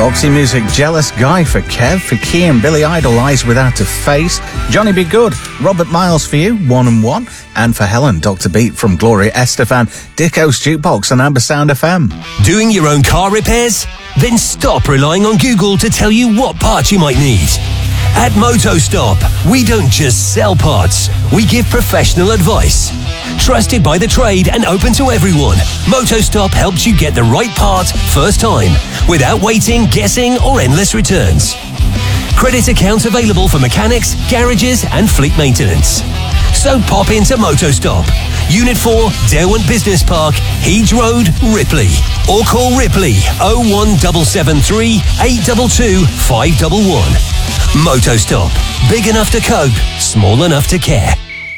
Roxy Music, Jealous Guy for Kev, for Key and Billy Idol, Eyes Without a Face, Johnny Be Good, Robert Miles for You, 1 and 1, and for Helen, Dr. Beat from Gloria Estefan, Dicko's Jukebox and Amber Sound FM. Doing your own car repairs? Then stop relying on Google to tell you what parts you might need. At MotoStop, we don't just sell parts, we give professional advice. Trusted by the trade and open to everyone, MotoStop helps you get the right part first time, without waiting, guessing or endless returns. Credit accounts available for mechanics, garages and fleet maintenance. So pop into MotoStop, Unit 4, Derwent Business Park, Heeds Road, Ripley. Or call Ripley 01773 822 511. MotoStop. Big enough to cope, small enough to care.